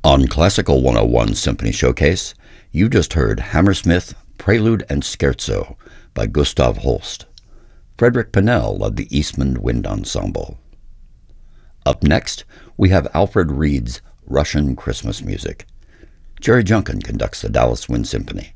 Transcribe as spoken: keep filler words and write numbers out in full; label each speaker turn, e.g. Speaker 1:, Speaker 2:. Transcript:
Speaker 1: On Classical one oh one Symphony Showcase, you just heard Hammersmith, Prelude and Scherzo by Gustav Holst. Frederick Pennell led the Eastman Wind Ensemble. Up next, we have Alfred Reed's Russian Christmas Music. Jerry Junkin conducts the Dallas Wind Symphony.